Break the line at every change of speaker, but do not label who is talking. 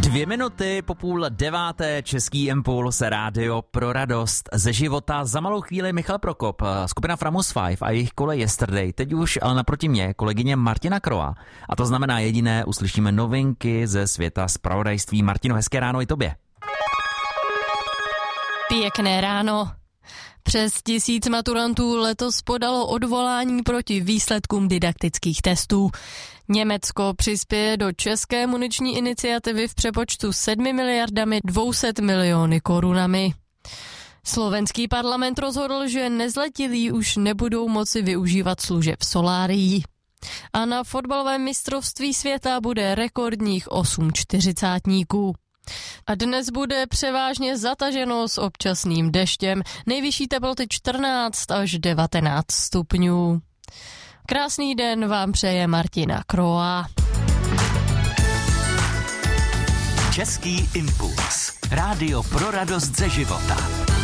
2 minuty po 8:30, Český impuls, rádio pro radost ze života. Za malou chvíli Michal Prokop, skupina Framus 5 a jejich kole Yesterday. Teď už ale naproti mě kolegyně Martina Kroa. A to znamená jediné, uslyšíme novinky ze světa zpravodajství. Martino, hezké ráno i tobě.
Pěkné ráno. Přes 1000 maturantů letos podalo odvolání proti výsledkům didaktických testů. Německo přispěje do české muniční iniciativy v přepočtu 7 miliardami 200 miliony korunami. Slovenský parlament rozhodl, že nezletilí už nebudou moci využívat služeb solárií. A na fotbalovém mistrovství světa bude rekordních 8 čtyřicátníků. A dnes bude převážně zataženo s občasným deštěm, nejvyšší teploty 14 až 19 stupňů. Krásný den vám přeje Martina Kroa.
Český impuls. Rádio pro radost ze života.